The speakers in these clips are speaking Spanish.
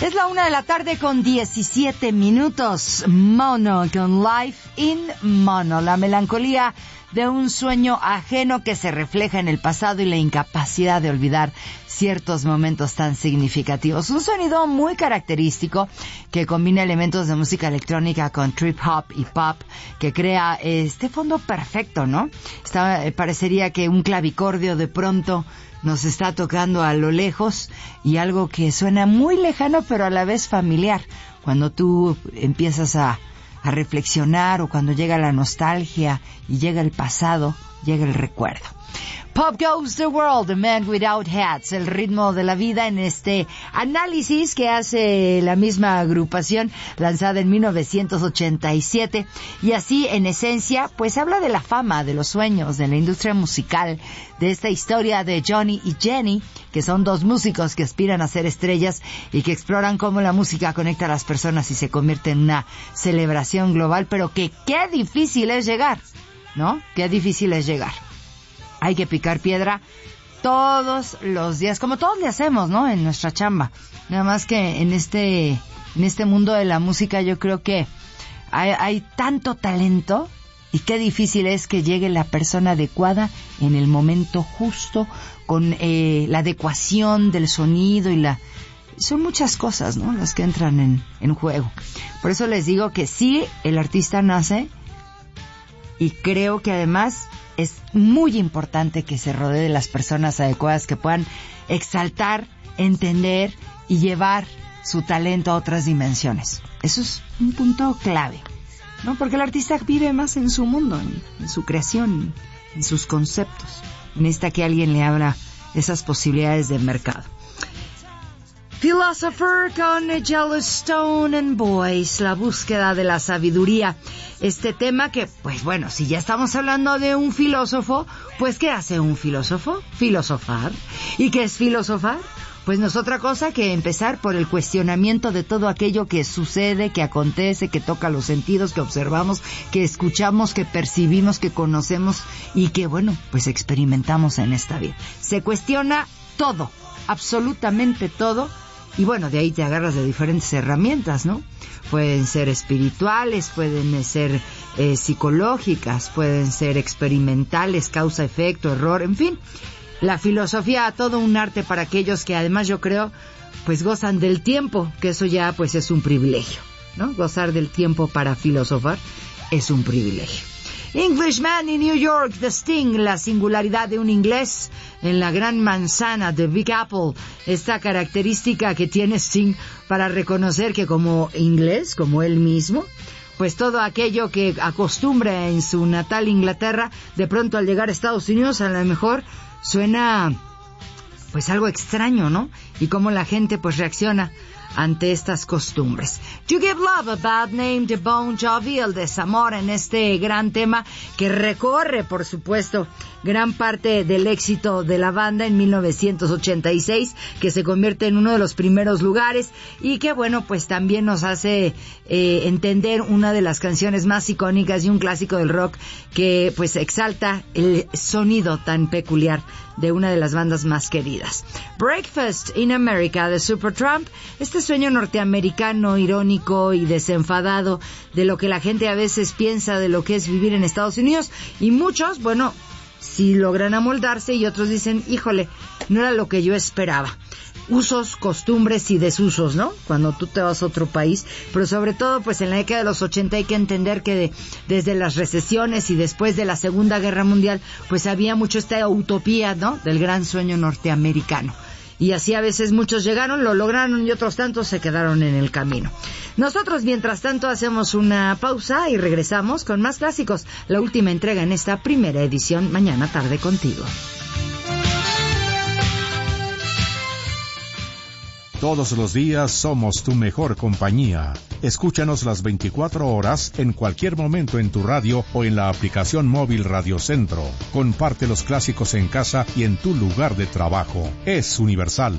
Es la 1:17 p.m. Mono con Life in Mono. La melancolía de un sueño ajeno que se refleja en el pasado y la incapacidad de olvidar ciertos momentos tan significativos. Un sonido muy característico que combina elementos de música electrónica con trip hop y pop, que crea este fondo perfecto, ¿no? Parecería que un clavicordio de pronto nos está tocando a lo lejos, y algo que suena muy lejano pero a la vez familiar cuando tú empiezas a reflexionar, o cuando llega la nostalgia y llega el pasado, llega el recuerdo. Pop Goes the World, The Man Without Hats, el ritmo de la vida, en este análisis que hace la misma agrupación, lanzada en 1987, y así en esencia pues habla de la fama, de los sueños, de la industria musical, de esta historia de Johnny y Jenny, que son dos músicos que aspiran a ser estrellas y que exploran cómo la música conecta a las personas y se convierte en una celebración global, pero que qué difícil es llegar, ¿no? Qué difícil es llegar. Hay que picar piedra todos los días, como todos le hacemos, ¿no? En nuestra chamba. Nada más que en este mundo de la música yo creo que hay tanto talento, y qué difícil es que llegue la persona adecuada en el momento justo, con la adecuación del sonido y son muchas cosas, ¿no? Las que entran en juego. Por eso les digo que sí, el artista nace, y creo que además es muy importante que se rodee de las personas adecuadas que puedan exaltar, entender y llevar su talento a otras dimensiones. Eso es un punto clave, ¿no? Porque el artista vive más en su mundo, en su creación, en sus conceptos. Necesita que alguien le abra esas posibilidades de mercado. Philosopher con Yellowstone and Boys, la búsqueda de la sabiduría. Este tema que, pues bueno, si ya estamos hablando de un filósofo, pues ¿qué hace un filósofo? Filosofar. ¿Y qué es filosofar? Pues no es otra cosa que empezar por el cuestionamiento de todo aquello que sucede, que acontece, que toca los sentidos, que observamos, que escuchamos, que percibimos, que conocemos y que, bueno, pues experimentamos en esta vida. Se cuestiona todo, absolutamente todo. Y bueno, de ahí te agarras de diferentes herramientas, ¿no? Pueden ser espirituales, pueden ser psicológicas, pueden ser experimentales, causa, efecto, error, en fin. La filosofía, todo un arte para aquellos que además yo creo, pues gozan del tiempo, que eso ya pues es un privilegio, ¿no? Gozar del tiempo para filosofar es un privilegio. Englishman in New York, The Sting, la singularidad de un inglés en la gran manzana de Big Apple, esta característica que tiene Sting para reconocer que como inglés, como él mismo, pues todo aquello que acostumbra en su natal Inglaterra, de pronto al llegar a Estados Unidos a lo mejor suena pues algo extraño, ¿no? Y cómo la gente pues reacciona ante estas costumbres. You Give Love a Bad Name de Bon Jovi, el desamor en este gran tema que recorre, por supuesto, gran parte del éxito de la banda en 1986, que se convierte en uno de los primeros lugares y que, bueno, pues también nos hace entender una de las canciones más icónicas y un clásico del rock que pues exalta el sonido tan peculiar de una de las bandas más queridas. Breakfast in America de Supertramp, este sueño norteamericano, irónico y desenfadado de lo que la gente a veces piensa de lo que es vivir en Estados Unidos, y muchos, bueno, sí logran amoldarse y otros dicen, híjole, no era lo que yo esperaba. Usos, costumbres y desusos, ¿no? Cuando tú te vas a otro país, pero sobre todo pues en la década de los 80 hay que entender que desde las recesiones y después de la Segunda Guerra Mundial pues había mucho esta utopía, ¿no? Del gran sueño norteamericano. Y así a veces muchos llegaron, lo lograron y otros tantos se quedaron en el camino. Nosotros, mientras tanto, hacemos una pausa y regresamos con más clásicos. La última entrega en esta primera edición, Mañana Tarde Contigo. Todos los días somos tu mejor compañía. Escúchanos las 24 horas en cualquier momento en tu radio o en la aplicación móvil Radio Centro. Comparte los clásicos en casa y en tu lugar de trabajo. Es Universal.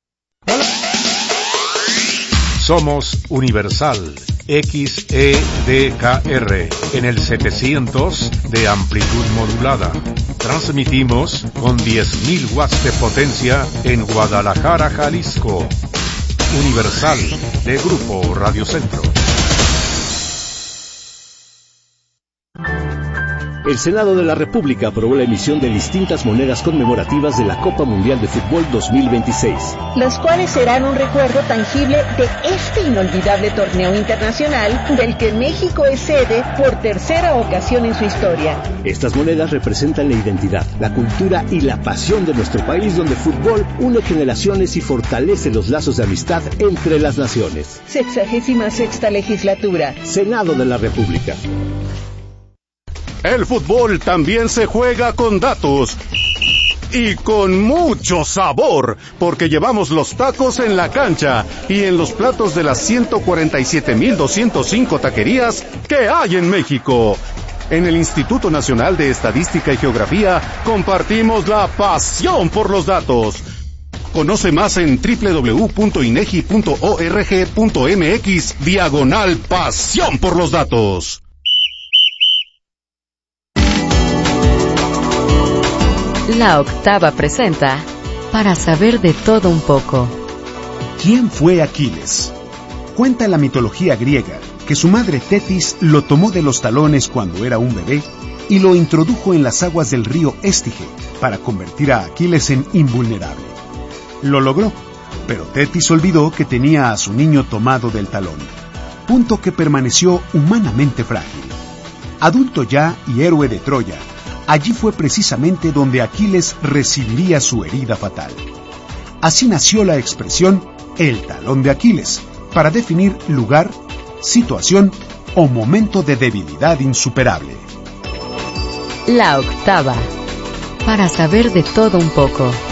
Somos Universal XEDKR en el 700 de amplitud modulada. Transmitimos con 10.000 watts de potencia en Guadalajara, Jalisco. Universal de Grupo Radio Centro. El Senado de la República aprobó la emisión de distintas monedas conmemorativas de la Copa Mundial de Fútbol 2026. Las cuales serán un recuerdo tangible de este inolvidable torneo internacional del que México es sede por tercera ocasión en su historia. Estas monedas representan la identidad, la cultura y la pasión de nuestro país, donde el fútbol une generaciones y fortalece los lazos de amistad entre las naciones. 66ª legislatura. Senado de la República. El fútbol también se juega con datos y con mucho sabor, porque llevamos los tacos en la cancha y en los platos de las 147.205 taquerías que hay en México. En el Instituto Nacional de Estadística y Geografía compartimos la pasión por los datos. Conoce más en www.inegi.org.mx/pasión por los datos. La Octava presenta Para saber de todo un poco. ¿Quién fue Aquiles? Cuenta la mitología griega que su madre Tetis lo tomó de los talones cuando era un bebé y lo introdujo en las aguas del río Estige para convertir a Aquiles en invulnerable. Lo logró, pero Tetis olvidó que tenía a su niño tomado del talón, punto que permaneció humanamente frágil. Adulto ya y héroe de Troya, allí fue precisamente donde Aquiles recibiría su herida fatal. Así nació la expresión el talón de Aquiles, para definir lugar, situación o momento de debilidad insuperable. La Octava, para saber de todo un poco.